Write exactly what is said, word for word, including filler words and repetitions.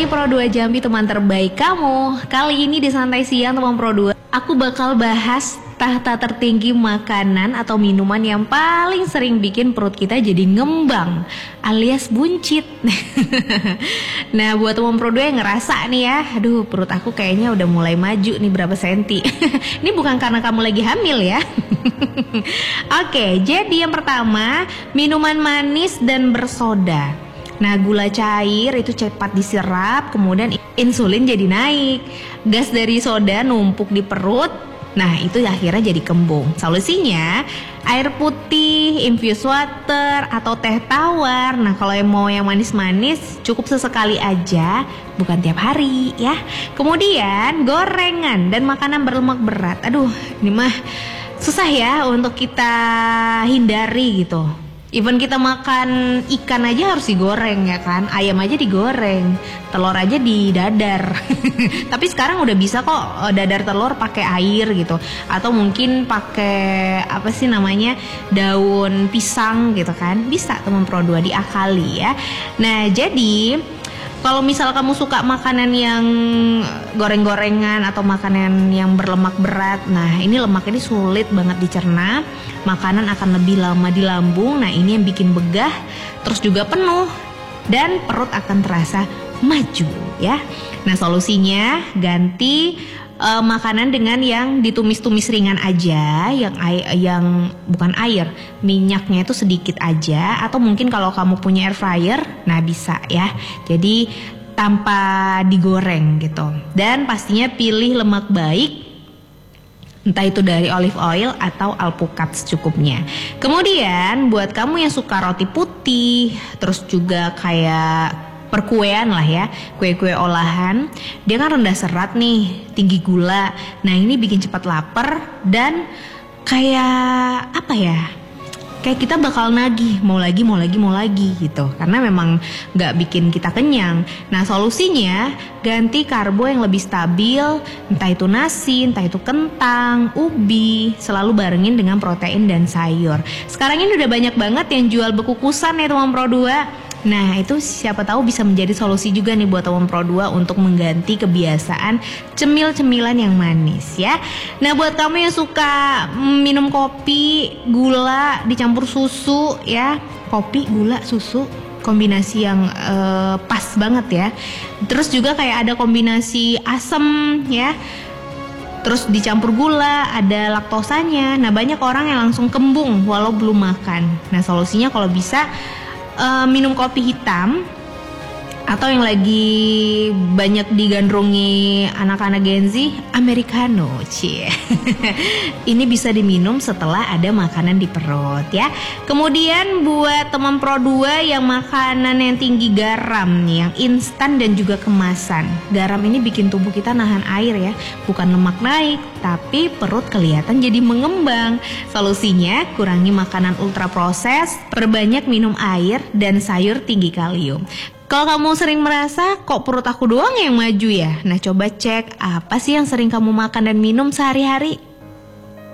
lagi Pro dua Jambi, teman terbaik kamu. Kali ini di Santai Siang teman Pro dua, aku bakal bahas tahta tertinggi makanan atau minuman yang paling sering bikin perut kita jadi ngembang alias buncit. Nah, buat teman Pro dua yang ngerasa nih ya, aduh perut aku kayaknya udah mulai maju nih berapa senti. Ini bukan karena kamu lagi hamil ya. Oke, jadi yang pertama, minuman manis dan bersoda. Nah, gula cair itu cepat diserap, kemudian insulin jadi naik. Gas dari soda numpuk di perut, nah itu akhirnya jadi kembung. Solusinya, air putih, infused water, atau teh tawar. Nah, kalau yang mau yang manis-manis, cukup sesekali aja, bukan tiap hari ya. Kemudian, gorengan dan makanan berlemak berat. Aduh, ini mah susah ya untuk kita hindari gitu. Even kita makan ikan aja harus digoreng ya kan, ayam aja digoreng, telur aja didadar. Tapi sekarang udah bisa kok dadar telur pakai air gitu, atau mungkin pakai apa sih namanya, daun pisang gitu kan, bisa teman Pro dua diakali ya. Nah, jadi kalau misal kamu suka makanan yang goreng-gorengan atau makanan yang berlemak berat, nah ini lemak ini sulit banget dicerna, makanan akan lebih lama di lambung, nah ini yang bikin begah, terus juga penuh, dan perut akan terasa maju ya. Nah, solusinya ganti uh, makanan dengan yang ditumis-tumis ringan aja, yang air, yang bukan air, minyaknya itu sedikit aja, atau mungkin kalau kamu punya air fryer, nah bisa ya. Jadi tanpa digoreng gitu. Dan pastinya pilih lemak baik, entah itu dari olive oil atau alpukat secukupnya. Kemudian buat kamu yang suka roti putih, terus juga kayak perkuean lah ya, kue-kue olahan, dia kan rendah serat nih, tinggi gula. Nah, ini bikin cepat lapar dan kayak apa ya, kayak kita bakal nagih, mau lagi, mau lagi, mau lagi gitu, karena memang gak bikin kita kenyang. Nah, solusinya ganti karbo yang lebih stabil, entah itu nasi, entah itu kentang, ubi, selalu barengin dengan protein dan sayur. Sekarang ini udah banyak banget yang jual bekukusan ya teman Pro dua. Nah, itu siapa tahu bisa menjadi solusi juga nih buat teman Pro dua untuk mengganti kebiasaan cemil-cemilan yang manis ya. Nah, buat kamu yang suka minum kopi, gula dicampur susu ya, kopi, gula, susu, kombinasi yang uh, pas banget ya. Terus juga kayak ada kombinasi asam ya, terus dicampur gula, ada laktosanya. Nah, banyak orang yang langsung kembung walau belum makan. Nah, solusinya kalau bisa Uh, minum kopi hitam, atau yang lagi banyak digandrungi anak-anak Gen Z, americano, cie. Ini bisa diminum setelah ada makanan di perut ya. Kemudian buat teman Pro dua yang makanan yang tinggi garam nih, yang instan dan juga kemasan. Garam ini bikin tubuh kita nahan air ya, bukan lemak naik, tapi perut kelihatan jadi mengembang. Solusinya kurangi makanan ultra proses, perbanyak minum air dan sayur tinggi kalium. Kalau kamu sering merasa kok perut aku doang yang maju ya, nah coba cek apa sih yang sering kamu makan dan minum sehari-hari.